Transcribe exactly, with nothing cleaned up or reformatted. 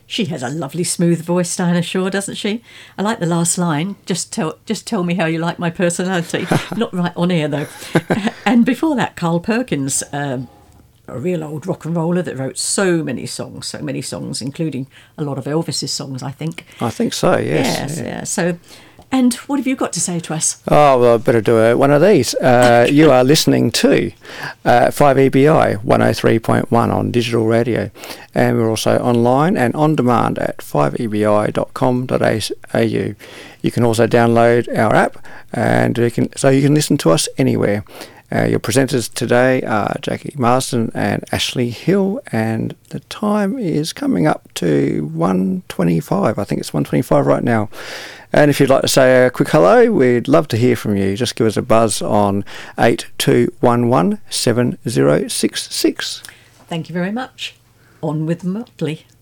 She has a lovely smooth voice, Diana Shaw, doesn't she? I like the last line. Just tell, just tell me how you like my personality. Not right on air though. And before that, Carl Perkins, um, a real old rock and roller that wrote so many songs, so many songs, including a lot of Elvis's songs, I think. I think so. Yes. Yes. Yeah. Yeah. So, and what have you got to say to us? Oh, well, I better do a, one of these. Uh, you are listening to uh, five E B I one oh three point one on digital radio. And we're also online and on demand at five e b i dot com dot a u. You can also download our app, and you can, so you can listen to us anywhere. Uh, your presenters today are Jackie Marsden and Ashley Hill, and the time is coming up to one twenty-five. I think it's one twenty-five right now. And if you'd like to say a quick hello, we'd love to hear from you. Just give us a buzz on eight two one one seven zero six six. Thank you very much. On with Motley.